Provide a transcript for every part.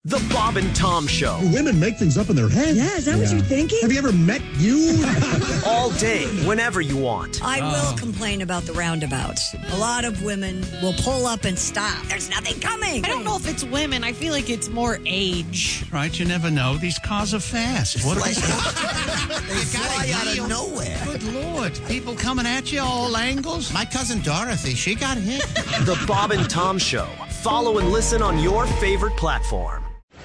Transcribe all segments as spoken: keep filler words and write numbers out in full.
The Bob and Tom Show. Women make things up in their head. Yeah, is that yeah. what you're thinking? Have you ever met you? All day, whenever you want. I oh. will complain about the roundabouts. A lot of women will pull up and stop. There's nothing coming. I don't know if it's women. I feel like it's more age. Right, you never know. These cars are fast. What they fly out of nowhere. Good Lord. People coming at you all angles. My cousin Dorothy, she got hit. The Bob and Tom Show. Follow and listen on your favorite platform.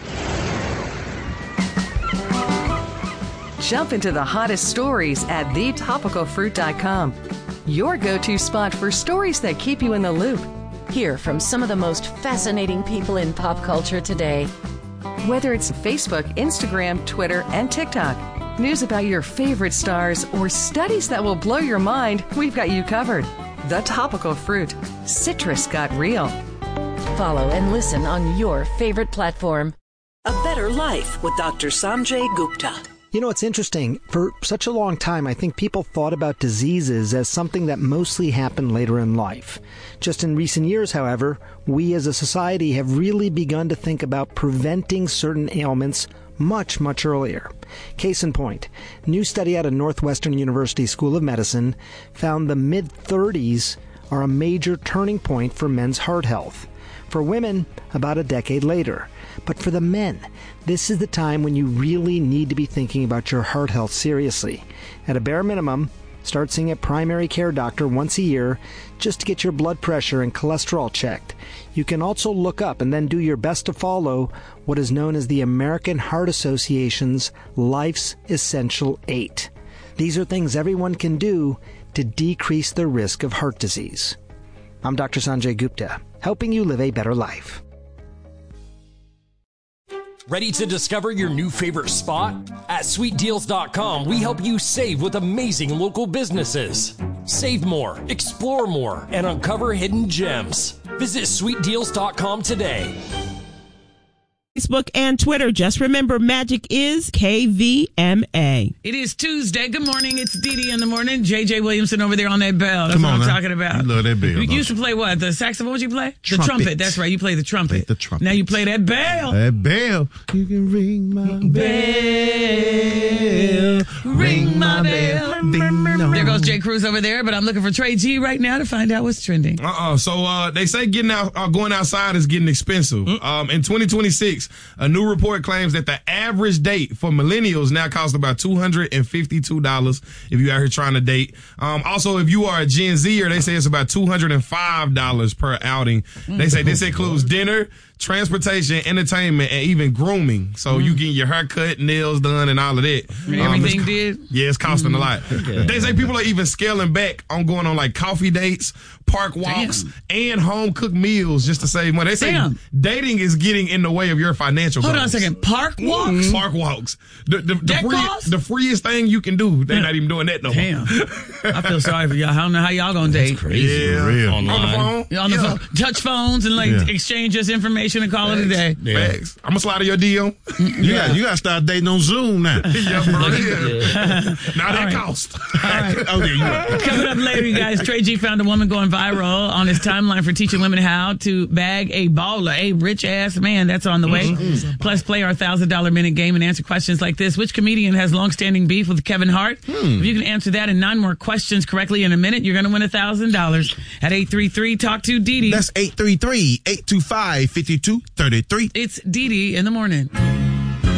Jump into the hottest stories at the topical fruit dot com. Your go-to spot for stories that keep you in the loop. Hear from some of the most fascinating people in pop culture today. Whether it's Facebook, Instagram, Twitter, and TikTok, news about your favorite stars, or studies that will blow your mind, we've got you covered. The Topical Fruit. Citrus got real. Follow and listen on your favorite platform. A Better Life with Doctor Sanjay Gupta. You know, it's interesting. For such a long time, I think people thought about diseases as something that mostly happened later in life. Just in recent years, however, we as a society have really begun to think about preventing certain ailments much, much earlier. Case in point, a new study out of Northwestern University School of Medicine found the mid-thirties are a major turning point for men's heart health. For women, about a decade later. But for the men, this is the time when you really need to be thinking about your heart health seriously. At a bare minimum, start seeing a primary care doctor once a year just to get your blood pressure and cholesterol checked. You can also look up and then do your best to follow what is known as the American Heart Association's Life's Essential Eight. These are things everyone can do to decrease the risk of heart disease. I'm Doctor Sanjay Gupta, helping you live a better life. Ready to discover your new favorite spot? At sweet deals dot com, we help you save with amazing local businesses. Save more, explore more, and uncover hidden gems. Visit sweet deals dot com today. Facebook and Twitter. Just remember, magic is K V M A. It is Tuesday. Good morning. It's Dee Dee in the morning. J J Williamson over there on that bell. That's Come what on, I'm now. talking about. You love that bell. You though. used to play what? The saxophone? What you play? Trumpet. The trumpet. That's right. You play the trumpet. The trumpet. Now you play that bell. That bell. You can ring my bell. Ring my bell. There goes Jay Cruz over there, but I'm looking for Trey G right now to find out what's trending. Uh-uh. So uh, they say getting out, uh, going outside is getting expensive. Mm. Um, in twenty twenty-six, a new report claims that the average date for millennials now costs about two hundred fifty-two dollars if you're out here trying to date. Um, also, if you are a Gen Zer, they say it's about two hundred five dollars per outing. They say this includes dinner, transportation, entertainment, and even grooming. So mm. you getting your hair cut, nails done, and all of that. And um, everything did? Yeah, it's costing mm. a lot. Yeah. They say people are even scaling back on going on like coffee dates, park walks, Damn. and home cooked meals just to save money. They say Damn. dating is getting in the way of your financial Hold goals. on a second. Park walks? Mm. Park walks. The, the, the, free, the freest thing you can do. They're yeah. not even doing that no Damn. more. I feel sorry for y'all. I don't know how y'all gonna date. That's crazy. Yeah. Real. Online. On the phone. Yeah, on the yeah. phone. Touch phones and like yeah. exchange just information and call Facts. it a day. Yeah. Facts. I'm gonna slide to your D M. You yeah. got you got to start dating on Zoom now. yeah, bro. Yeah. Now that right. cost. Right. Oh, there you go. Coming up later, you guys, Trey G found a woman going viral on his timeline for teaching women how to bag a baller, a rich ass man. That's on the way. Mm-hmm. Plus, play our thousand dollar minute game and answer questions like this: which comedian has long-standing beef with Kevin Hart? Hmm. If you can answer that and nine more questions correctly in a minute, you're going to win a thousand dollars at eight three three talk to Dee Dee. That's eight three three, eight two five, five two three three. It's Dee Dee in the morning.